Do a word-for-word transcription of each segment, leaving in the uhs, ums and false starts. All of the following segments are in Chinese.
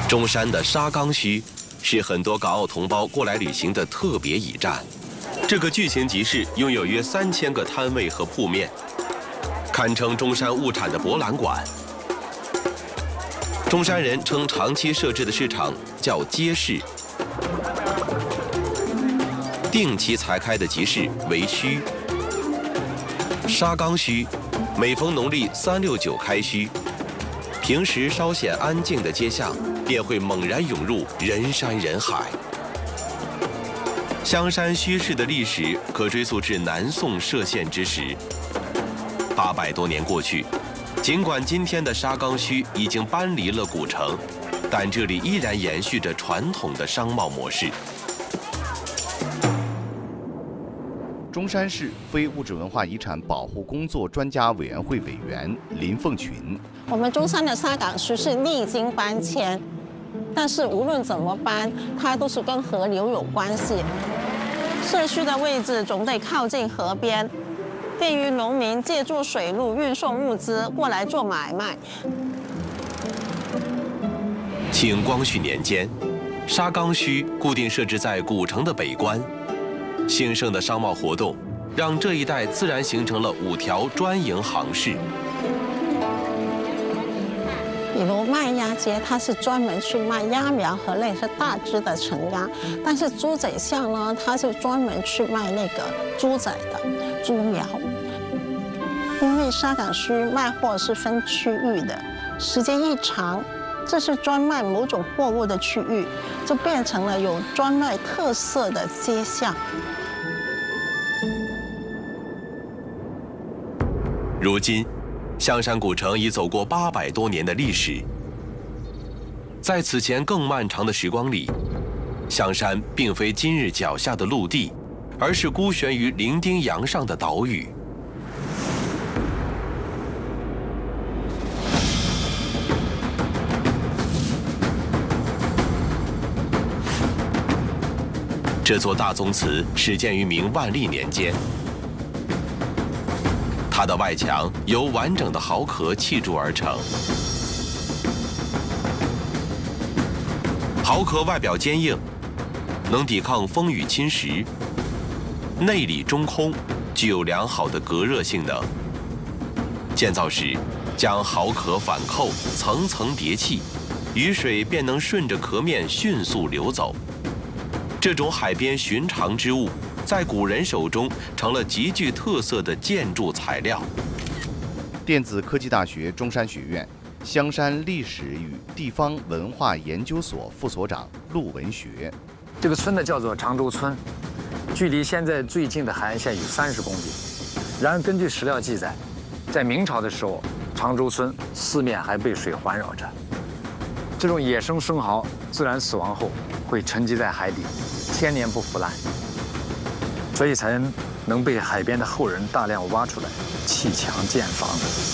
中山的沙冈墟是很多港澳同胞过来旅行的特别驿站。这个巨型集市拥有约三千个摊位和铺面，堪称中山物产的博览馆。中山人称长期设置的市场叫街市，定期才开的集市为墟。沙冈墟每逢农历三六九开墟，平时稍显安静的街巷便会猛然涌入人山人海。香山墟市的历史可追溯至南宋设县之时。八百多年过去，尽管今天的沙冈墟已经搬离了古城，但这里依然延续着传统的商贸模式。 中山市非物质文化遗产保护工作专家委员会委员林凤群： 我们中山的沙冈墟是历经搬迁，但是无论怎么搬，它都是跟河流有关系。社区的位置总得靠近河边，便于农民借助水路运送物资过来做买卖。 清光绪年间，沙冈墟固定设置在古城的北关。兴盛的商贸活动，让这一带自然形成了五条专营行市。 比如卖鸭街，它是专门去卖鸭苗和类似大只的成鸭；但是猪仔巷呢，它是专门去卖那个猪仔的猪苗。因为沙冈墟卖货是分区域的，时间一长，这是专卖某种货物的区域，就变成了有专卖特色的街巷。 如今，香山古城已走过八百多年的历史。在此前更漫长的时光里，香山并非今日脚下的陆地，而是孤悬于伶仃洋上的岛屿。这座大宗祠始建于明万历年间。它的外墙由完整的壕壳砌筑而成，壕壳外表坚硬，能抵抗风雨侵蚀，内里中空，具有良好的隔热性能。建造时，将壕壳反扣，层层叠砌，雨水便能顺着壳面迅速流走。这种海边寻常之物，在古人手中成了极具特色的建筑材料。 电子科技大学中山学院香山历史与地方文化研究所副所长陆文学： 这个村呢叫做长洲村，距离现在最近的海岸线有三十公里。然而，根据史料记载，在明朝的时候，长洲村四面还被水环绕着。这种野生生蚝自然死亡后会沉积在海底，千年不腐烂。所以才能被海边的后人大量挖出来砌墙建房。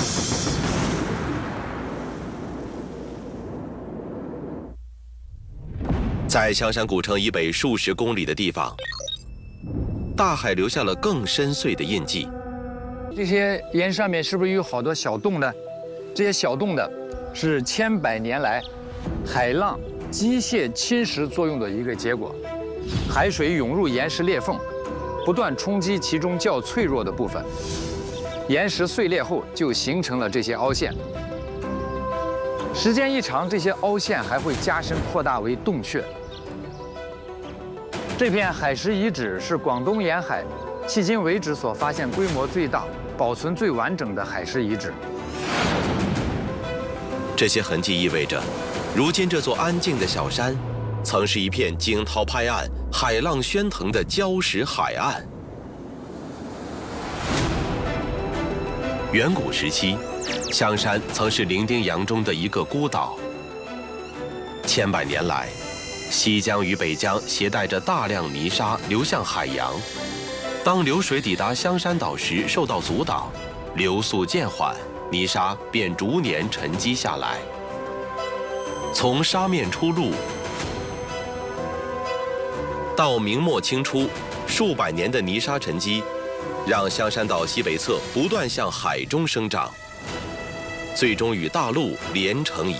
在香山古城以北数十公里的地方，大海留下了更深邃的印记。 这些岩上面是不是有好多小洞呢？这些小洞呢，是千百年来海浪机械侵蚀作用的一个结果。海水涌入岩石裂缝，不断冲击其中较脆弱的部分，岩石碎裂后就形成了这些凹陷。时间一长，这些凹陷还会加深扩大为洞穴。这片海蚀遗址是广东沿海迄今为止所发现规模最大、保存最完整的海蚀遗址。 这些痕迹意味着，如今这座安静的小山，曾是一片惊涛拍岸、海浪喧腾的礁石海岸。远古时期，香山曾是伶仃洋中的一个孤岛。千百年来，西江与北江携带着大量泥沙流向海洋。当流水抵达香山岛时，受到阻挡，流速渐缓，泥沙便逐年沉积下来。从沙面出露到明末清初，数百年的泥沙沉积，让香山岛西北侧不断向海中生长，最终与大陆连成一